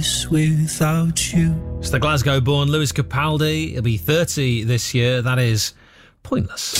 Without you. It's the Glasgow-born Lewis Capaldi. He'll be 30 this year. That is pointless.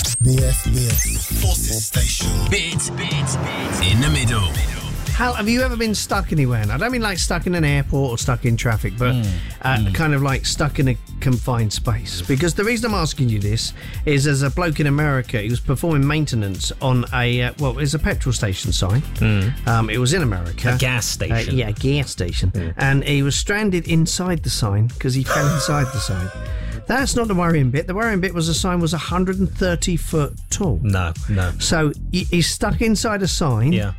BFBF. Forces Station. Bit in the middle. Hal, have you ever been stuck anywhere? And I don't mean like stuck in an airport or stuck in traffic, but kind of like stuck in a confined space. Because the reason I'm asking you this is there's a bloke in America, he was performing maintenance on a, it's a petrol station sign. It was in America. A gas station. A gas station. And he was stranded inside the sign because he fell inside the sign. That's not the worrying bit. The worrying bit was the sign was 130 foot tall. No. So he's stuck inside a sign. Yeah.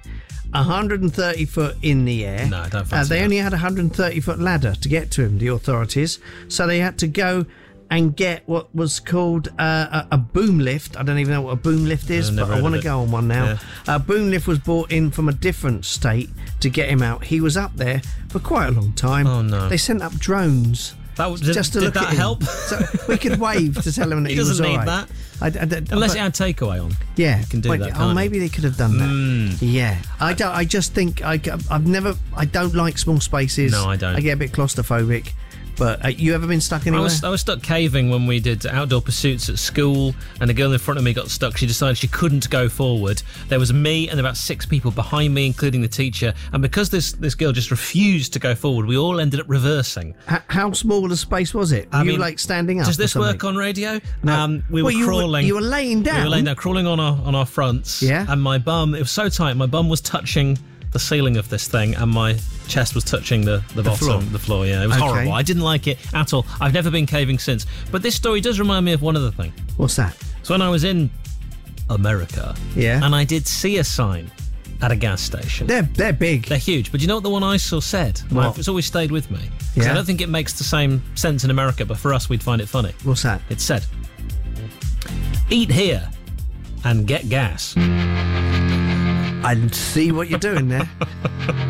130 foot in the air. No, I don't fancy They that. only had a 130 foot ladder to get to him, the authorities. So they had to go and get what was called a boom lift. I don't even know what a boom lift is, but I want to go on one now. Yeah. A boom lift was brought in from a different state to get him out. He was up there for quite a long time. Oh, no. They sent up drones. Just to did look that at him. help? So we could wave to tell him that he was doesn't all need right. that. Unless it had takeaway on. Yeah, You can do that, can't maybe they could have done that. Yeah, I don't. I just think I don't like small spaces. No, I don't. I get a bit claustrophobic. But you ever been stuck anywhere? I was stuck caving when we did outdoor pursuits at school, and a girl in front of me got stuck. She decided she couldn't go forward. There was me and about 6 people behind me, including the teacher. And because this girl just refused to go forward, we all ended up reversing. How small a space was it? Were you like standing up? Does this or something? work on radio? No. We were crawling. You were laying down. We were laying down, crawling on our fronts. Yeah. And my bum, it was so tight, my bum was touching the ceiling of this thing, and my chest was touching the bottom, the floor. Yeah, it was horrible. I didn't like it at all. I've never been caving since. But this story does remind me of one other thing. What's that? So when I was in America, and I did see a sign at a gas station. They're big. They're huge. But you know what the one I saw said? What? It's always stayed with me. I don't think it makes the same sense in America, but for us, we'd find it funny. What's that? It said, "Eat here and get gas." I see what you're doing there.